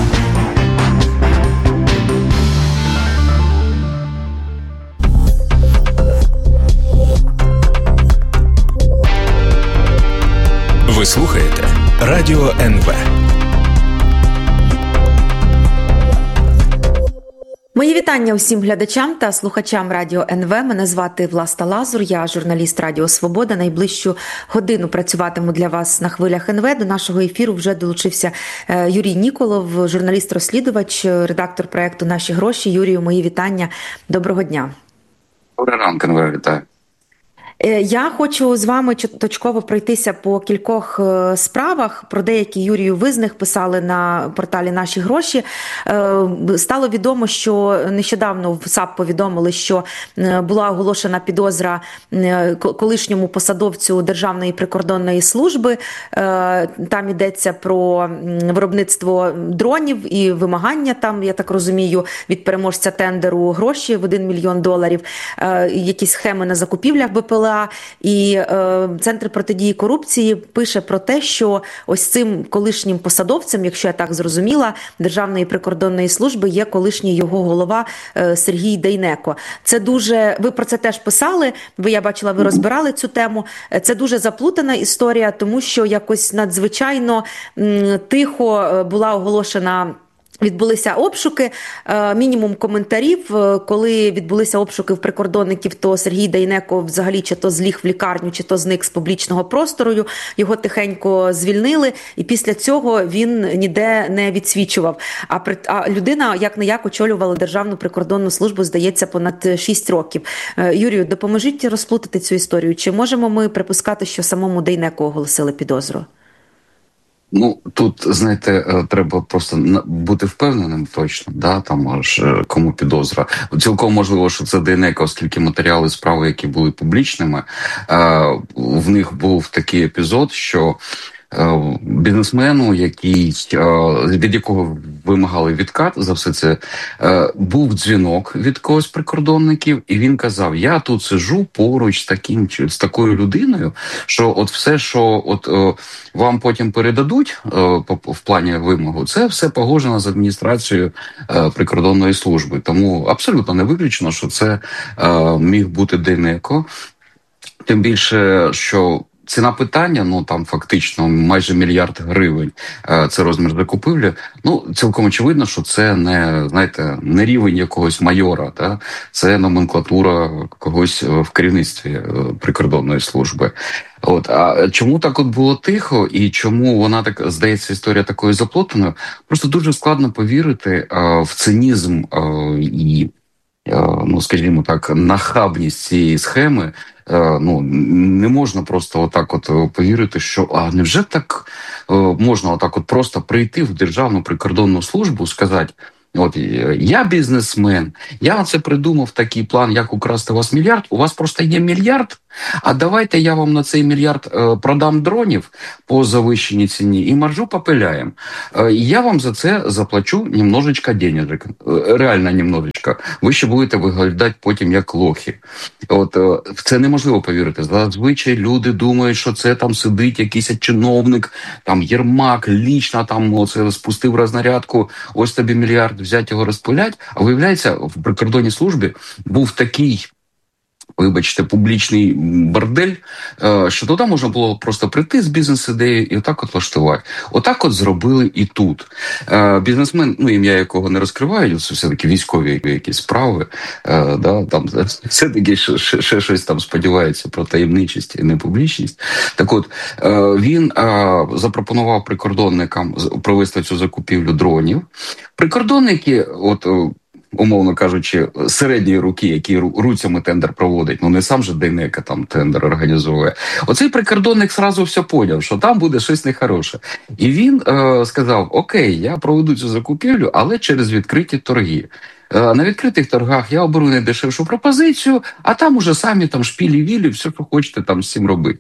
S3: Ви слухаєте Радіо НВ.
S13: Мої вітання усім глядачам та слухачам Радіо НВ. Мене звати Власта Лазур, я журналіст Радіо Свобода. Найближчу годину працюватиму для вас на хвилях НВ. До нашого ефіру вже долучився Юрій Ніколов, журналіст-розслідувач, редактор проєкту «Наші гроші». Юрію, мої вітання. Доброго дня.
S14: Добрий ранок, НВ, вітаю.
S13: Я хочу з вами точково пройтися по кількох справах. Про деякі, Юрію, ви з них писали на порталі «Наші гроші». Стало відомо, що нещодавно в САП повідомили, що була оголошена підозра колишньому посадовцю Державної прикордонної служби. Там йдеться про виробництво дронів і вимагання там, я так розумію, від переможця тендеру гроші в $1 мільйон, якісь схеми на закупівлях БПЛА. БПЛА, і Центр протидії корупції пише про те, що ось цим колишнім посадовцем, якщо я так зрозуміла, Державної прикордонної служби є колишній його голова Сергій Дейнеко. Це дуже, ви про це теж писали, я бачила, ви розбирали цю тему. Це дуже заплутана історія, тому що якось надзвичайно тихо була оголошена. Відбулися обшуки, мінімум коментарів, коли відбулися обшуки в прикордонників, то Сергій Дейнеко взагалі чи то зліг в лікарню, чи то зник з публічного простору, його тихенько звільнили, і після цього він ніде не відсвічував. А людина, як-не-як, очолювала Державну прикордонну службу, здається, понад 6 років. Юрію, допоможіть розплутати цю історію. Чи можемо ми припускати, що самому Дейнеку оголосили підозру?
S14: Ну, тут, знаєте, треба просто бути впевненим точно, да, там аж кому підозра. Цілком можливо, що це Дейнеко, оскільки матеріали справи, які були публічними, в них був такий епізод, що бізнесмену, від якого вимагали відкат за все це, був дзвінок від когось прикордонників, і він казав: я тут сиджу поруч з такою людиною, що от все, що вам потім передадуть в плані вимогу, це все погоджено з адміністрацією прикордонної служби. Тому абсолютно не виключено, що це міг бути Дейнеко. Тим більше, що ціна питання, ну там фактично майже $1 мільярд це розмір закупівлі. Ну, цілком очевидно, що це не, знаєте, не рівень якогось майора, да? Це номенклатура когось в керівництві прикордонної служби. А чому так от було тихо, і чому вона так, здається, історія такою заплутаною? Просто дуже складно повірити в цинізм і, ну, скажімо так, нахабність цієї схеми. Ну, не можна просто отак от повірити, що невже так можна отак от просто прийти в Державну прикордонну службу, сказати: от я бізнесмен, я це придумав такий план, як украсти у вас $1 мільярд, у вас просто є $1 мільярд, а давайте я вам на цей $1 мільярд продам дронів по завищеній ціні і маржу попиляємо. Я вам за це заплачу немножечко денежек, реально немножечко. Ви ще будете виглядати потім як лохи. В це неможливо повірити. Зазвичай люди думають, що це там сидить якийсь чиновник, там Єрмак лічно там оце спустив рознарядку, ось тобі $1 мільярд, взять його розпилять. А виявляється, в прикордонній службі був такий, вибачте, публічний бордель, що туди можна було просто прийти з бізнес-ідеєю і отак от влаштувати. Отак от зробили і тут. Бізнесмен, ну, ім'я якого не розкривають, це все-таки військові якісь справи, да, там все-таки ще щось там сподівається про таємничість і непублічність. Так от, він запропонував прикордонникам провести цю закупівлю дронів. Прикордонники, умовно кажучи, середньої руки, які руцями тендер проводить, ну не сам же Дейнеко там тендер організовує. Оцей прикордонник сразу все поняв, що там буде щось нехороше. І він сказав: окей, я проведу цю закупівлю, але через відкриті торги. На відкритих торгах я оберу найдешевшу пропозицію, а там уже самі там шпілі-вілі, все, що хочете там з цим робити.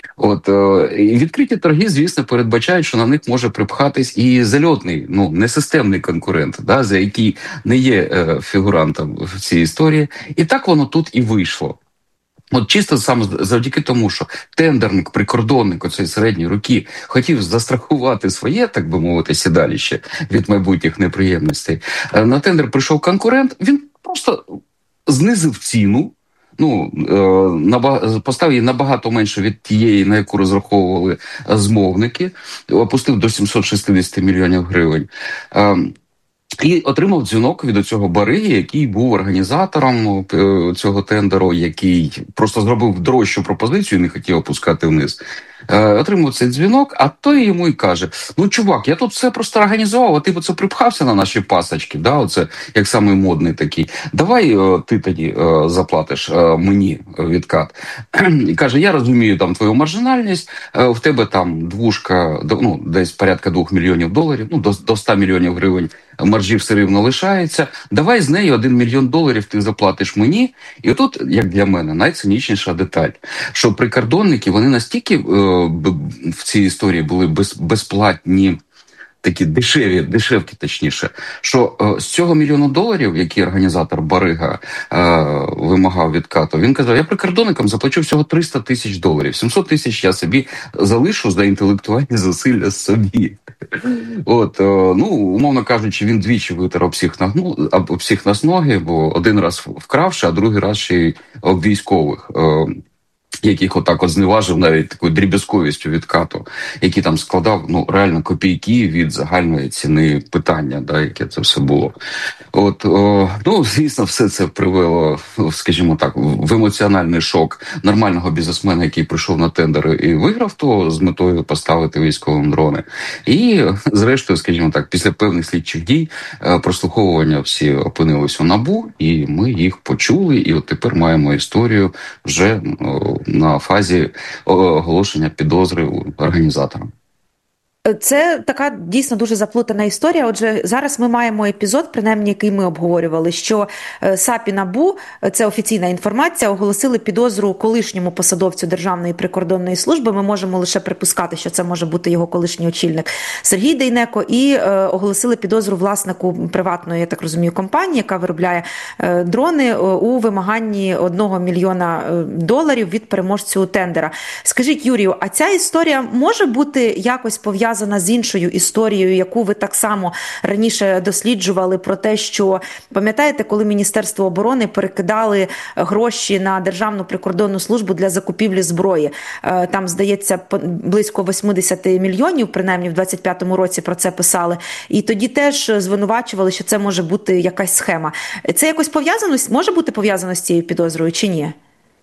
S14: І відкриті торги, звісно, передбачають, що на них може припхатись і зальотний, ну, несистемний конкурент, да, за який не є фігурантом в цій історії. І так воно тут і вийшло. Чисто саме завдяки тому, що тендерник, прикордонник оцеї середньої руки хотів застрахувати своє, так би мовити, сідаліще від майбутніх неприємностей. На тендер прийшов конкурент, він просто знизив ціну, поставив її набагато менше від тієї, на яку розраховували змовники, опустив до 760 мільйонів гривень. І отримав дзвінок від цього бариги, який був організатором цього тендеру, який просто зробив дорожчу пропозицію і не хотів опускати вниз. Отримав цей дзвінок, а той йому і каже: ну, чувак, я тут все просто організував, а ти це припхався на наші пасочки, да, оце як самий модний такий. Давай ти тоді заплатиш мені відкат. І каже: я розумію там твою маржинальність, в тебе там двушка, ну, десь порядка $2 мільйонів, ну, до 100 мільйонів гривень маржі все рівно лишається, давай з неї $1 мільйон ти заплатиш мені. І отут, як для мене, найцинічніша деталь, що прикордонники, вони настільки в цій історії були безплатні такі дешевки точніше, що з цього $1 мільйон, який організатор Барига вимагав від КАТу, він казав, я прикордонникам заплачу всього $300 тисяч, 700 тисяч я собі залишу за інтелектуальні зусилля собі. От, ну, умовно кажучи, він двічі витер об всіх нас ноги, бо один раз вкравши, а другий раз ще й об військових, яких отак от зневажив навіть такою дріб'язковістю від КАТу, який там складав, ну, реально копійки від загальної ціни питання, да, яке це все було. От, ну, звісно, все це привело, скажімо так, в емоціональний шок нормального бізнесмена, який прийшов на тендери і виграв то з метою поставити військовим дрони. І, зрештою, скажімо так, після певних слідчих дій прослуховування всі опинились у НАБУ, і ми їх почули, і от тепер маємо історію вже на фазі оголошення підозри організаторам.
S13: Це така дійсно дуже заплутана історія. Отже, зараз ми маємо епізод, принаймні, який ми обговорювали, що САП і НАБУ, це офіційна інформація, оголосили підозру колишньому посадовцю Державної прикордонної служби. Ми можемо лише припускати, що це може бути його колишній очільник Сергій Дейнеко, і оголосили підозру власнику приватної, я так розумію, компанії, яка виробляє дрони, у вимаганні $1 мільйона від переможцю тендера. Скажіть, Юрію, а ця історія може бути якось пов'язана з іншою історією, яку ви так само раніше досліджували, про те, що, пам'ятаєте, коли Міністерство оборони перекидали гроші на Державну прикордонну службу для закупівлі зброї? Там, здається, близько 80 мільйонів, принаймні в 25-му році про це писали. І тоді теж звинувачували, що це може бути якась схема. Це якось пов'язано, може бути пов'язано з цією підозрою чи ні?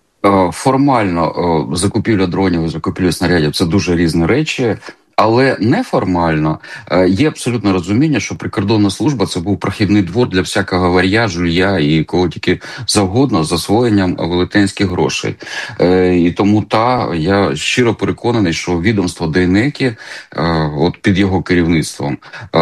S14: Формально закупівля дронів і закупівля снарядів – це дуже різні речі. Але неформально є абсолютно розуміння, що прикордонна служба – це був прохідний двор для всякого вар'я, жулья і кого тільки завгодно з засвоєнням велетенських грошей. І тому я щиро переконаний, що відомство Дейнеки, от під його керівництвом,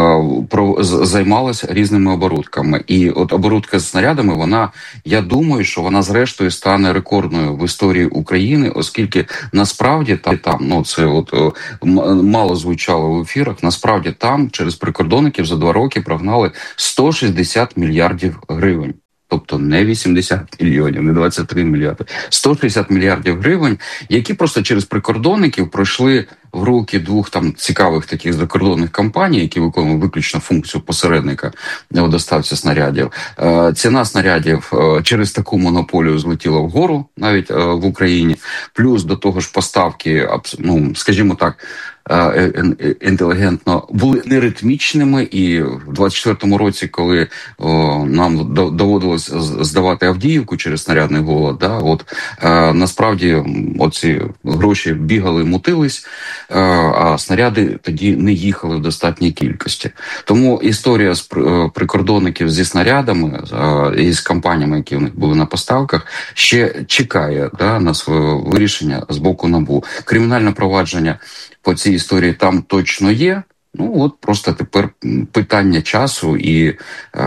S14: займалося різними оборудками. І от оборудка з снарядами, я думаю, що вона зрештою стане рекордною в історії України, оскільки насправді там, ну це от мало звучало в ефірах, насправді там через прикордонників за 2 роки прогнали 160 мільярдів гривень. Тобто не 80 мільйонів, не 23 мільярди. 160 мільярдів гривень, які просто через прикордонників пройшли в руки 2 там цікавих таких закордонних компаній, які виконують виключно функцію посередника у доставці снарядів. Ціна снарядів через таку монополію злетіла вгору навіть в Україні. Плюс до того ж поставки, ну, скажімо так, інтелігентно, були неритмічними, і в 24-му році, коли нам доводилось здавати Авдіївку через снарядний голод, насправді оці гроші бігали, мутились, а снаряди тоді не їхали в достатній кількості. Тому історія з прикордонників зі снарядами і з компаніями, які в них були на поставках, ще чекає на своє вирішення з боку НАБУ. Кримінальне провадження по цій історії там точно є. Ну, от просто тепер питання часу і,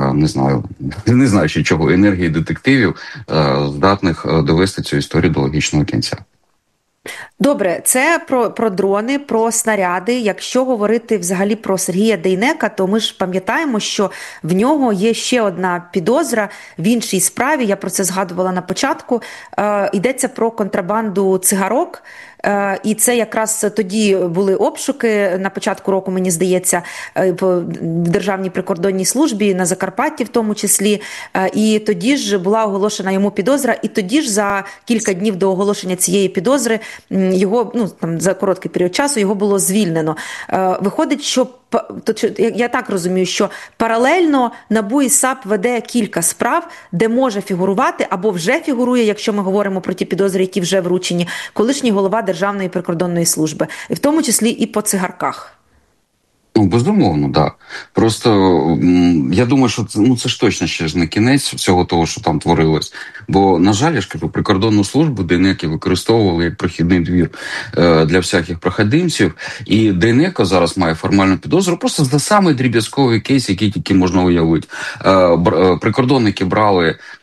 S14: не знаю ще чого, енергії детективів, здатних довести цю історію до логічного кінця.
S13: Добре, це про дрони, про снаряди. Якщо говорити взагалі про Сергія Дейнека, то ми ж пам'ятаємо, що в нього є ще одна підозра в іншій справі, я про це згадувала на початку. Йдеться про контрабанду цигарок. І це якраз тоді були обшуки на початку року, мені здається, в Державній прикордонній службі, на Закарпатті в тому числі. І тоді ж була оголошена йому підозра, і тоді ж за кілька днів до оголошення цієї підозри його, за короткий період часу, його було звільнено. Виходить, що я так розумію, що паралельно НАБУ і САП веде кілька справ, де може фігурувати або вже фігурує, якщо ми говоримо про ті підозри, які вже вручені, колишній голова Державної прикордонної служби, в тому числі і по цигарках.
S14: Ну, безумовно, так. Да. Просто я думаю, що це ж точно ще ж не кінець всього того, що там творилось. Бо, на жаль, я ж кажу, прикордонну службу Дейнеки використовували як прохідний двір для всяких проходимців. І Дейнеко зараз має формальну підозру просто за самий дріб'язковий кейс, який тільки можна уявити. Прикордонники брали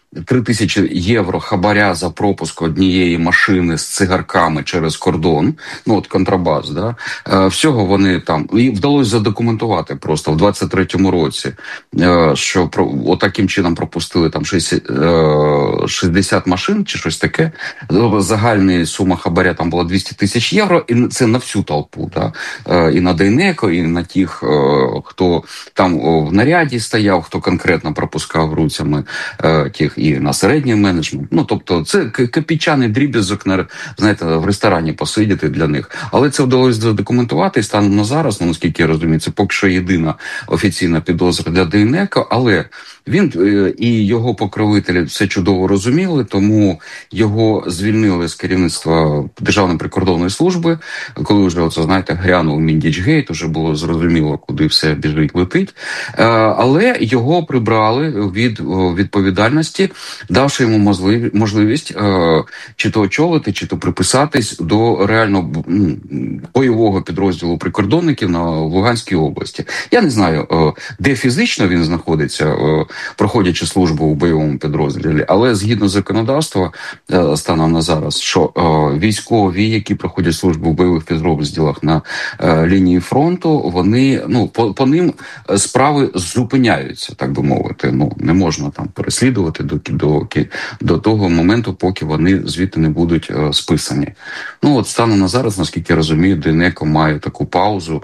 S14: 3000 євро хабаря за пропуск однієї машини з цигарками через кордон, ну от контрабас, да, всього вони там, і вдалося задокументувати просто в 23-му році, що отаким чином пропустили там 60 машин чи щось таке, загальна сума хабаря там була 200 тисяч євро, і це на всю толпу, да, і на Дейнеко, і на тих, хто там в наряді стояв, хто конкретно пропускав руцями тих, і на середній менеджмент. Ну, тобто, це копійчаний дріб'язок, знаєте, в ресторані посидіти для них. Але це вдалося задокументувати, і станом на зараз, ну, наскільки я розумію, це поки що єдина офіційна підозра для Дейнеко, але він і його покровителі все чудово розуміли, тому його звільнили з керівництва Державної прикордонної служби, коли вже, оце, знаєте, грянув Міндічгейт, уже було зрозуміло, куди все біжить, летить. Але його прибрали від відповідальності, давши йому можливість чи то очолити, чи то приписатись до реально бойового підрозділу прикордонників на Луганській області. Я не знаю, де фізично він знаходиться, проходячи службу у бойовому підрозділі, але згідно законодавства станом на зараз, що військові, які проходять службу в бойових підрозділах на лінії фронту, вони, ну, по ним справи зупиняються, так би мовити. Ну, не можна там переслідувати до того моменту, поки вони звідти не будуть списані. Ну, от станом на зараз, наскільки я розумію, Дейнеко має таку паузу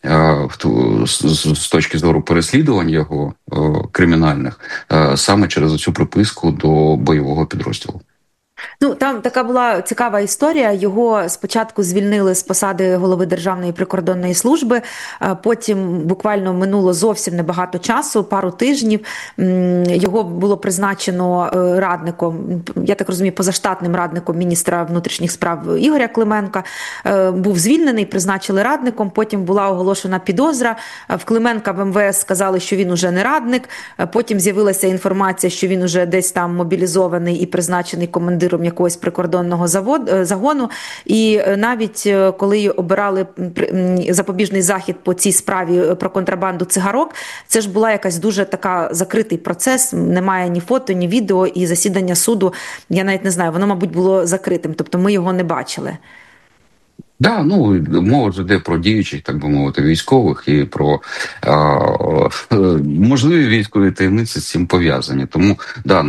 S14: з точки зору переслідувань його кримінальних, саме через цю приписку до бойового підрозділу.
S13: Ну, там така була цікава історія. Його спочатку звільнили з посади голови Державної прикордонної служби, потім буквально минуло зовсім небагато часу, пару тижнів. Його було призначено радником, я так розумію, позаштатним радником міністра внутрішніх справ Ігоря Клименка. Був звільнений, призначили радником, потім була оголошена підозра. В Клименка в МВС сказали, що він уже не радник. Потім з'явилася інформація, що він уже десь там мобілізований і призначений командиром якогось прикордонного загону. І навіть коли обирали запобіжний захід по цій справі про контрабанду цигарок, це ж була якась дуже така закритий процес, немає ні фото, ні відео, і засідання суду, я навіть не знаю, воно, мабуть, було закритим, тобто ми його не бачили.
S14: Да, ну, мова ж йде про діючих, так би мовити, військових і про можливі військові таємниці з цим пов'язані. Тому, да,